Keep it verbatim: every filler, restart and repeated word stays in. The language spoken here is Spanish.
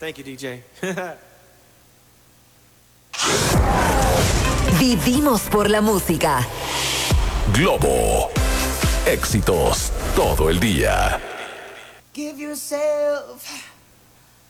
Thank you, D J. Vivimos por la música. Globo. Éxitos todo el día. Give yourself